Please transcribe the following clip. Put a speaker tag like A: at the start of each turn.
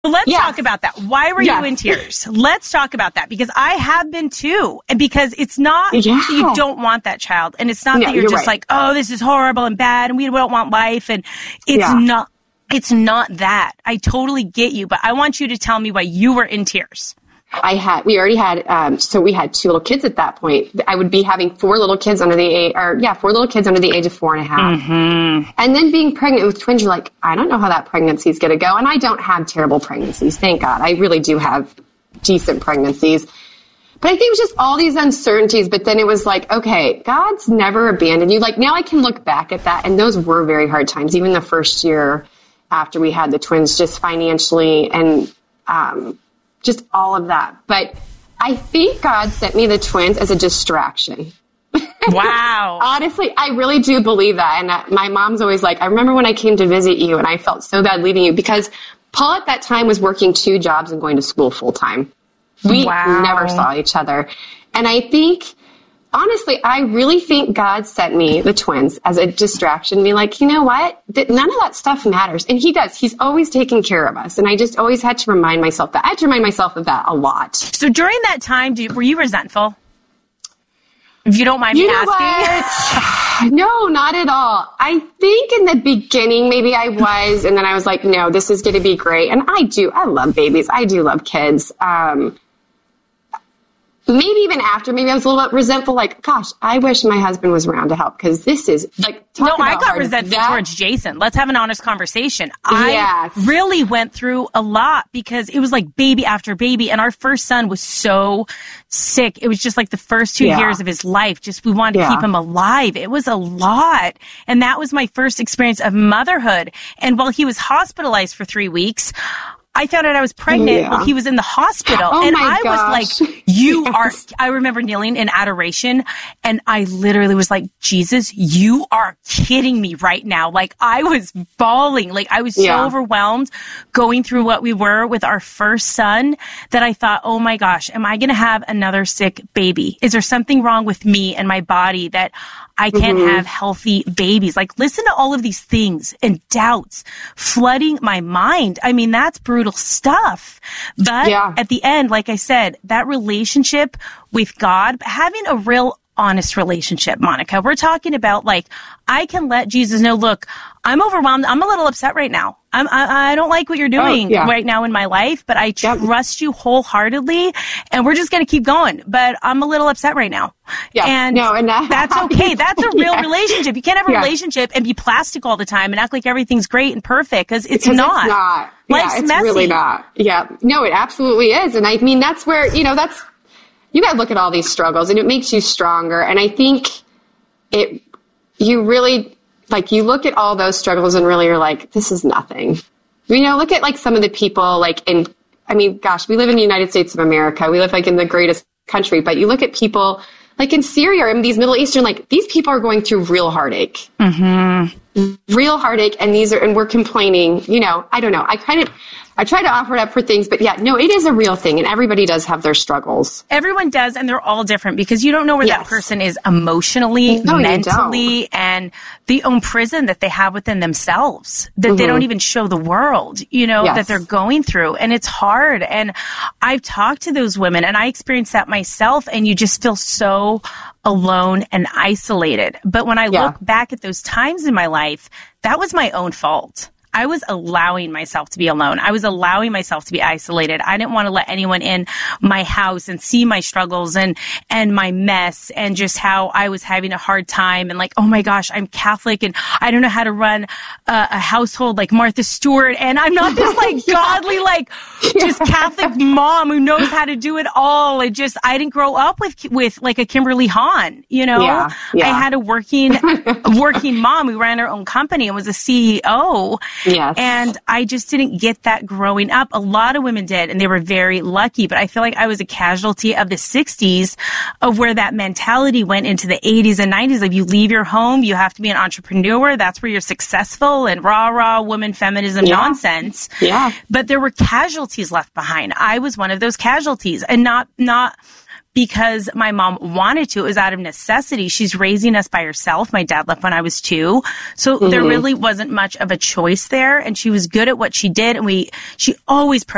A: Let's talk about that. Why were you in tears? Let's talk about that, because I have been too. And because it's not that you don't want that child. And it's not that you're just like, oh, this is horrible and bad and we don't want life. And it's not that. I totally get you. But I want you to tell me why you were in tears.
B: We already had, so we had 2 little kids at that point. I would be having 4 little kids under the age, 4 little kids under the age of 4.5. Mm-hmm. And then being pregnant with twins, you're like, I don't know how that pregnancy is going to go. And I don't have terrible pregnancies. Thank God. I really do have decent pregnancies. But I think it was just all these uncertainties. But then it was like, okay, God's never abandoned you. Like, now I can look back at that. And those were very hard times. Even the first year after we had the twins, just financially and, just all of that. But I think God sent me the twins as a distraction.
A: Wow.
B: Honestly, I really do believe that. And my mom's always like, I remember when I came to visit you and I felt so bad leaving you, because Paul at that time was working 2 jobs and going to school full time. We never saw each other. And I think, honestly, I really think God sent me the twins as a distraction, be like, you know what? None of that stuff matters. And he does. He's always taking care of us. And I just always had to remind myself that. I had to remind myself of that a lot.
A: So during that time, were you resentful? If you don't mind me asking.
B: No, not at all. I think in the beginning, maybe I was. And then I was like, no, this is going to be great. And I love babies. I do love kids. Maybe even after, maybe I was a little bit resentful, like, gosh, I wish my husband was around to help, because this is like,
A: I got resentful towards Jason. Let's have an honest conversation. I really went through a lot, because it was like baby after baby, and our first son was so sick. It was just like the first 2 years of his life. Just, we wanted to keep him alive. It was a lot. And that was my first experience of motherhood. And while he was hospitalized for 3 weeks, I found out I was pregnant while he was in the hospital. And I was like, I remember kneeling in adoration, and I literally was like, Jesus, you are kidding me right now. Like, I was bawling. Like, I was so overwhelmed going through what we were with our first son that I thought, oh my gosh, am I going to have another sick baby? Is there something wrong with me and my body that I can't have healthy babies? Like, listen to all of these things and doubts flooding my mind. I mean, that's brutal stuff. But at the end, like I said, that relationship with God, having a real honest relationship, Monica, we're talking about, like, I can let Jesus know, look, I'm overwhelmed. I'm a little upset right now. I don't like what you're doing right now in my life, but I trust you wholeheartedly, and we're just going to keep going. But I'm a little upset right now. And that's okay. That's a real relationship. You can't have a relationship and be plastic all the time and act like everything's great and perfect, because it's not.
B: It's not.
A: Life's messy.
B: Really not. Yeah. No, it absolutely is. And I mean, that's where, you got to look at all these struggles, and it makes you stronger. And I think you really, like, you look at all those struggles and really you're like, this is nothing. Look at, like, some of the people, like, we live in the United States of America. We live, like, in the greatest country, but you look at people like in Syria or in these Middle Eastern, like, these people are going through real heartache. Mm-hmm. Real heartache. And we're complaining, I don't know. I try to offer it up for things, but it is a real thing, and everybody does have their struggles.
A: Everyone does, and they're all different, because you don't know where that person is emotionally, mentally, and the own prison that they have within themselves that they don't even show the world, that they're going through. And it's hard. And I've talked to those women, and I experienced that myself, and you just feel so alone and isolated. But when I look back at those times in my life, that was my own fault. I was allowing myself to be alone. I was allowing myself to be isolated. I didn't want to let anyone in my house and see my struggles and my mess, and just how I was having a hard time, and like, oh my gosh, I'm Catholic and I don't know how to run a household like Martha Stewart, and I'm not this like godly, like just Catholic mom who knows how to do it all. I didn't grow up with like a Kimberly Hahn, I had a working mom who ran her own company and was a CEO.
B: Yes.
A: And I just didn't get that growing up. A lot of women did, and they were very lucky. But I feel like I was a casualty of the 60s, of where that mentality went into the 80s and 90s. Like, you leave your home, you have to be an entrepreneur. That's where you're successful, and rah, woman feminism nonsense. Yeah. But there were casualties left behind. I was one of those casualties, and not because my mom wanted to. It was out of necessity. She's raising us by herself. My dad left when I was 2. So there really wasn't much of a choice there. And she was good at what she did. And she always